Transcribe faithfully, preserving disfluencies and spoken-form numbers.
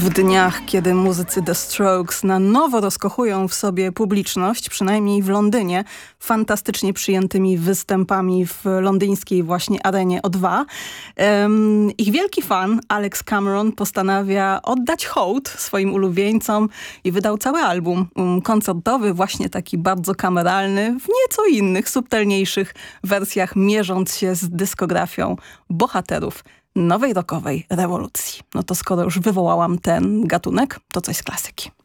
W dniach, kiedy muzycy The Strokes na nowo rozkochują w sobie publiczność, przynajmniej w Londynie, fantastycznie przyjętymi występami w londyńskiej właśnie arenie O dwa, um, ich wielki fan Alex Cameron postanawia oddać hołd swoim ulubieńcom i wydał cały album um, koncertowy, właśnie taki bardzo kameralny, w nieco innych, subtelniejszych wersjach, mierząc się z dyskografią bohaterów nowej rockowej rewolucji. No to skoro już wywołałam ten gatunek, to coś z klasyki.